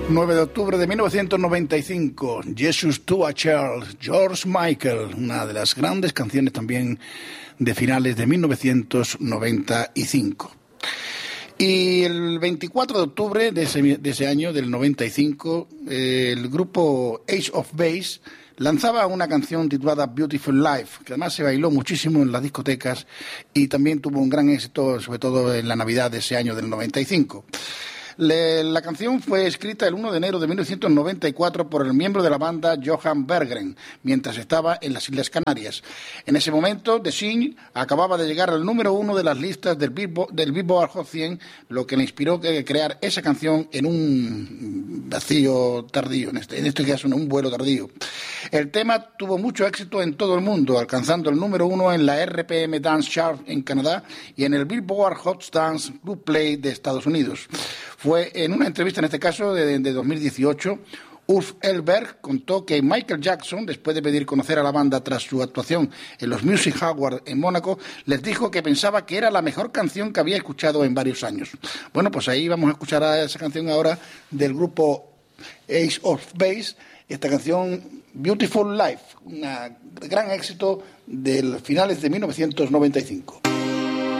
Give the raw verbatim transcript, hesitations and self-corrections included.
nueve de octubre de mil novecientos noventa y cinco, Jesus to a Charles, George Michael, una de las grandes canciones también de finales de mil novecientos noventa y cinco. Y el veinticuatro de octubre de ese, de ese año, del noventa y cinco, eh, el grupo Ace of Base lanzaba una canción titulada Beautiful Life, que además se bailó muchísimo en las discotecas y también tuvo un gran éxito, sobre todo en la Navidad de ese año del noventa y cinco. Le, la canción fue escrita el uno de enero de mil novecientos noventa y cuatro por el miembro de la banda Johan Berggren, mientras estaba en las Islas Canarias. En ese momento, The Scene acababa de llegar al número uno de las listas del Billboard, del Billboard Hot cien, lo que le inspiró a crear esa canción en un vacío tardío, en este, en este caso en un vuelo tardío. El tema tuvo mucho éxito en todo el mundo, alcanzando el número uno en la R P M Dance Chart en Canadá y en el Billboard Hot Dance Club Play de Estados Unidos. Fue en una entrevista, en este caso, de, de dos mil dieciocho, Ulf Elberg contó que Michael Jackson, después de pedir conocer a la banda tras su actuación en los Music Awards en Mónaco, les dijo que pensaba que era la mejor canción que había escuchado en varios años. Bueno, pues ahí vamos a escuchar a esa canción ahora del grupo Ace of Base, esta canción Beautiful Life, un gran éxito de finales de mil novecientos noventa y cinco.